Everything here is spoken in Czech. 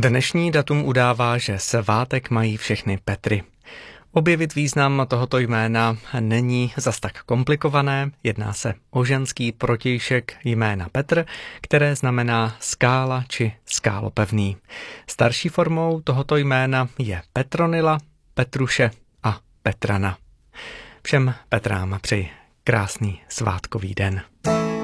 Dnešní datum udává, že svátek mají všechny Petry. Objevit význam tohoto jména není zas tak komplikované, jedná se o ženský protějšek jména Petr, které znamená skála či skálopevný. Starší formou tohoto jména je Petronila, Petruše a Petrana. Všem Petrám přeji krásný svátkový den.